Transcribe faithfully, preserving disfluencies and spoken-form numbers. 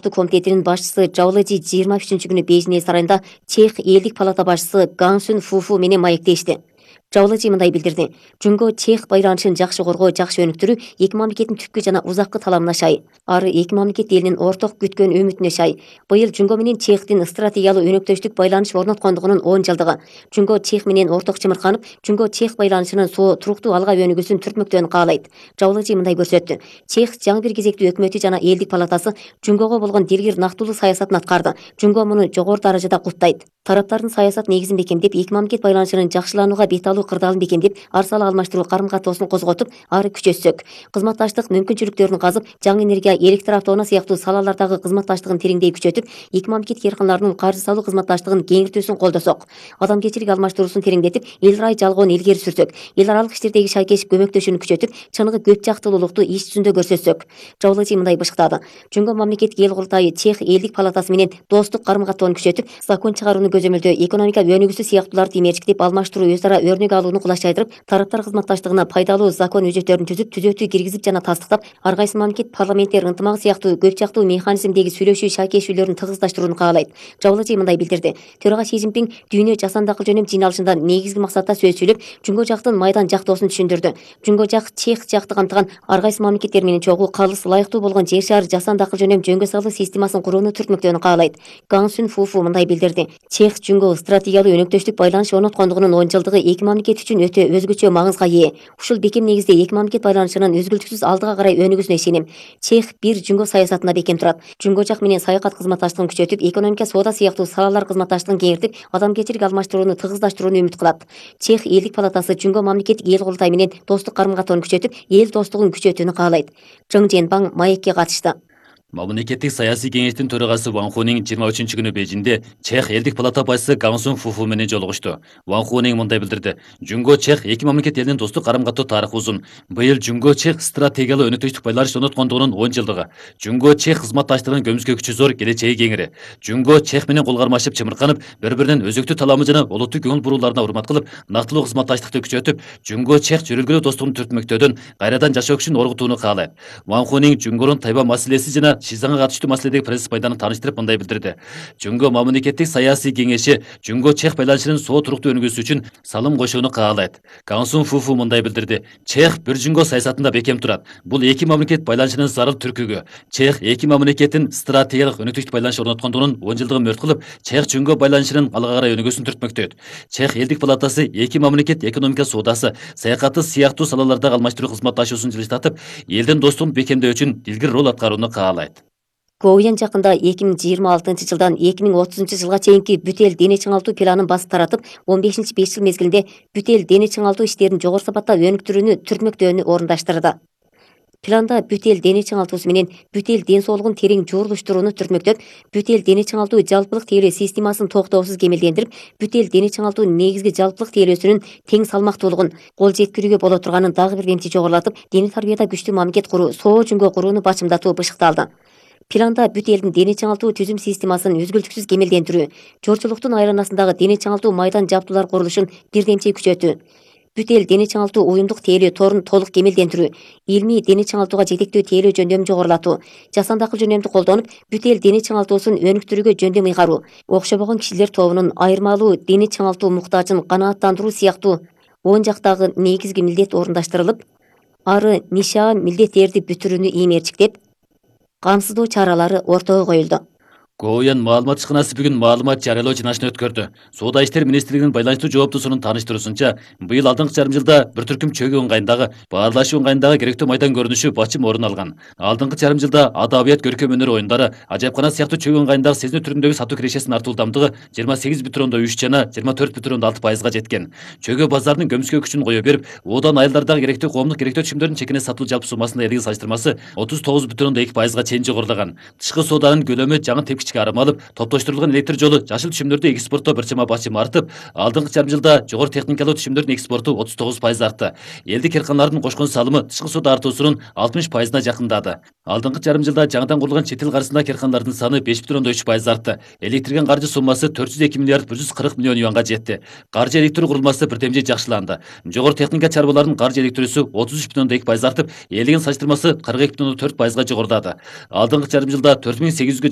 туруктуу комитетинин башчысы Жавлажи жыйырма үчүнчү күнү Бейжиң сарайында Чех элдик палата башчысы Гансун Фуфу менен маектешти. Жавлажи мындай билдирди. Жөнгө Чех байланышын жакшы коргоо, жакшы өнүктүрүү эки мамлекеттин түпкү жана узаккы таламына шай. Ары эки мамлекет элинин орток күткөн үмүтүнө шай. Быйыл Жөнгө менен Чехтин стратегиялык өнөктөштүк байланыш орноткондугунун он жылдыгы. Жөнгө Чех менен орток чымырканып, Жөнгө Чех байланышынын соо туруктуу алга өнүгүүсүн түртмөктөөнү каалайт. Жавлажи мындай көрсөттү. Чех жаңы бир кезектүү өкмөтү жана элдик палатасы Жөнгөгө болгон дилгир нактылуу саясатын аткарды. Жөнгө муну жогору даражада куттайт. Тараптардын саясат негизин бекемдеп, эки мамлекет байланышынын жакшыланууга бет алуу кырдаалын бекемдеп, арсала алмаштыруу карым-катыбасын козготуп, ары күчөтсөк, кызматташтык мүмкүнчүлүктөрүн казып, жаңы энергия, электр автоунаа сыяктуу салалардагы кызматташтыгын тереңдей күчөтүп, эки мамлекет кыйркандарынын каржы салуу кызматташтыгын кеңиртүүсүн колдосок, адамгерчилик алмаштыруусун тереңдетип, эл арай жалгоон илгери сүрсөк, эл аралык иштердеги шайкеш көмөктөшүүнү күчөтүп, чыныгы көп жактылуулукту иш жүзүндө көрсөтсөк. Жавлажи мындай бышыктады. Жөнгө мамлекеттик эл курултайы Чех элдик палатасы менен достук карым-катыбаны күчөтүп, закон чыгарууну көзөмөлдөө, экономика өнүгүүсү сыяктууларды имерчиктеп алмаштыруу, өз ара өрнөк алууну кулачтайдырып, тараптар кызматташтыгына пайдалуу закон өзөттөрүн түзүп, түзөтүү киргизип жана тастыктап, ар кайсы мамлекет парламенттер ынтымагы сыяктуу көп жактуу механизмдеги сүйлөшүү шайкешүүлөрүн тыгыздаштырууну каалайт. Жавлажи мындай билдирди. Төрага Си Цзиньпин дүйнө жасанды акыл жөнөм жыйналышында негизги максатта сөз сүйлөп, Жөнгө жактын майдан жактоосун түшүндүрдү. Жөнгө жак Чех жакты камтыган ар кайсы мамлекеттер менен чогуу калыс ылайыктуу болгон жер шары жасанды акыл жөнөм жөнгө салуу системасын курууну түртмөктөөнү каалайт. Гансун Фуфу мындай билдирди. Чех Жөнгө стратегиялык өнөктөштүк байланыш орноткондугунун он жылдыгы эки мамлекет үчүн өтө өзгөчө маңызга ээ. Ушул бекем негизде эки мамлекет байланышынын үзгүлтүксүз алдыга карай өнүгүүсүнө ишенем. Чех бир Жөнгө саясатына бекем турат. Жөнгө жак менен саякат кызматташтыгын күчөтүп, экономика, соода сыяктуу салалар кызматташтыгын кеңиртип, адамгерчилик алмаштырууну тыгыздаштырууну үмүт кылат. Чех элдик палатасы Жөнгө мамлекеттик эл курултай менен достук карым-катыбаны күчөтүп, эл достугун күчөтүүнү каалайт. Чың Женбаң маекке катышты. Мамлекеттик саясий кеңештин төрагасы Ван Хунин жыйырма үчүнчү күнү Бейжиңде Чех элдик палата башчысы Гансун Фуфу менен жолугушту. Ван Хунин мындай билдирди. Жөнгө Чех эки мамлекет элинин достук карым-катуу тарыхы узун. Быйыл Жөнгө Чех стратегиялык өнөктөштүк байланыш орноткондугунун он жылдыгы. Жөнгө Чех кызматташтыгынын көмүскө күчү зор, келечеги кеңири. Жөнгө Чех менен кол кармашып чымырканып, бири-биринин өзөктүү таламы жана олуттуу көңүл бурууларына урмат кылып, нактылуу кызматташтыкты күчөтүп, Жөнгө Чех жөрөлгөлүү достугун түртмөктөөдөн кайрадан жашоо күчүн оргутууну каалайт. Ван Хунин Жөнгөнүн Тайвань маселеси жана Шизаңга катыштуу маселедеги принцип пайданы тааныштырып мындай билдирди. Жөнгө мамлекеттик саясий кеңеши Жөнгө Чех байланышынын соо туруктуу өнүгүүсү үчүн салым кошууну каалайт. Гансун Фуфу мындай билдирди. Чех бир Жөнгө саясатында бекем турат. Бул эки мамлекет байланышынын зарыл түркүгү. Чех эки мамлекеттин стратегиялык өнөктөштүк байланыш орноткондугунун он жылдыгын мөрт кылып, Чех Жөнгө байланышынын алга карай өнүгүүсүн түртмөктөйт. Чех элдик палатасы эки мамлекет экономика, соодасы, саякаты сыяктуу салалардагы алмаштыруу кызматташуусун жылыштатып, элдин достугун бекемдөө үчүн дилгир рол аткарууну каалайт. Гоуян жакында эки миң жыйырма алтынчы жылдан эки миң отузунчу жылга чейинки бүт эл дене чыңалтуу планын басып таратып, он бешинчи беш жыл мезгилинде бүт эл дене чыңалтуу иштерин жогору сапатта өнүктүрүүнү түртмөктөөнү орундаштырды. Планда бүт эл дене чыңалтуусу менен бүт эл ден соолугун терең жуурулуштурууну түртмөктөп, бүт эл дене чыңалтуу жалпылык тейлөө системасын токтоосуз кемелдендирип, бүт эл дене чыңалтуу негизги жалпылык тейлөөсүнүн тең салмактуулугун кол жеткирүүгө боло турганын дагы бир демчи жогорулатып, дене тарбияда күчтүү мамлекет куруу, соо Жөнгө курууну бачымдатуу бышыкталды. Планда бүт элдин дене чыңалтуу түзүм системасын үзгүлтүксүз кемелдендирүү, жорчулуктун айланасындагы дене чыңалтуу майдан жабдуулар курулушун бирдемчи күчөтүү, бүт эл дене чыңалтуу уюмдук тейлөө торун толук кемелдендирүү, илмий дене чыңалтууга жетектүү тейлөө жөндөмүн жогорулатуу, жасанды акыл жөнөмдү колдонуп, бүт эл дене чыңалтуусун өнүктүрүүгө жөндөм ыйгаруу, окшобогон кишилер тобунун айырмалуу дене чыңалтуу муктажын канааттандыруу сыяктуу он жактагы негизги милдет орундаштырылып, ары нишаа милдеттерди бүтүрүүнү иймерчиктеп, камсыздоо чаралары ортого коюлду. Гоуян маалымат ишканасы бүгүн маалымат жарыялоо жыйналышын өткөрдү. Соода иштер министрлигинин байланыштуу жооптусунун тааныштыруусунча, быйыл алдыңкы жарым жылда бир түркүм чөгүү ыңгайындагы, баарлашуу ыңгайындагы керектүү майдан көрүнүшү бачым орун алган. Алдыңкы жарым жылда адабият, көркөм өнөр оюндары, ажайыпкана сыяктуу чөгүү ыңгайындагы сезинүү түрүндөгү сатуу кирешесинин артуу ылдамдыгы жыйырма сегиз бүтүн ондон үч жана жыйырма төрт бүтүн ондон алты пайызга жеткен. Чөгөө базарынын көмүскө күчүн кое берип, одан айылдардагы керектүү коомдук керектөө түшүмдөрдүн чекине сатуу жалпы суммасында элиги салыштырмасы отуз тогуз бүтүн ондон эки пайызга чейин жогорулаган. Тышкы сооданын көлөмү жаңы тепкичке арым алып, топтоштурулган электр жолу жашыл түшүмдөрдү экспорттоо бир чама бачым артып, алдыңкы жарым жылда жогору техникалуу түшүмдөрдүн экспорту отуз тогуз пайыз артты. Элдик кыйрканлардын кошкон салымы тышкы соода артуусунун алтымыш пайызына жакындады. Алдыңкы жарым жылда жаңыдан курулган чет эл каржысындагы кыйрканлардын саны беш бүтүн ондон үч пайыз артты. Электирген каржы суммасы төрт жүз эки миллиард бир жүз кырк миллион юанга жетти. Каржы электирүү курулмасы бирдемжи жакшыланды. Жогору техника чарбаларынын каржы электирүүсү отуз үч бүтүн ондон эки пайыз артып, элдигин салыштырмасы кырк эки бүтүн ондон төрт пайызга жогорулады. Алдыңкы жарым жылда төрт миң сегиз жүзгө